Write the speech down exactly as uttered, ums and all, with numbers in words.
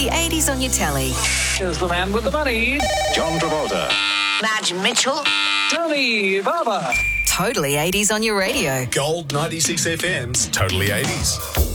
Totally eighties on your telly. Here's the man with the money. John Travolta. Madge Mitchell. Tony Barber. Totally eighties on your radio. Gold ninety-six F M's Totally eighties.